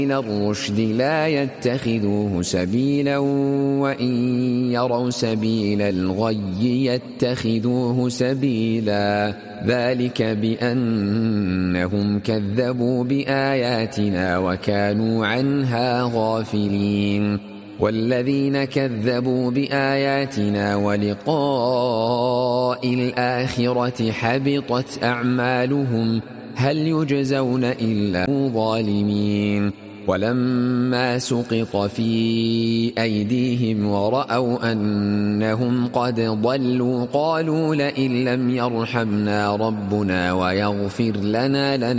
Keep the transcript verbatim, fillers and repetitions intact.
الرشد لا يتخذوه سبيلا وإن يروا سبيل الغي يتخذوه سبيلا ذلك بأنهم كذبوا بآياتنا وكانوا عنها غافلين والذين كذبوا بآياتنا ولقاء الآخرة حبطت أعمالهم هل يجزون إلا ظالمين ولما سقط في أيديهم ورأوا أنهم قد ضلوا قالوا لئن لم يرحمنا ربنا ويغفر لنا لنا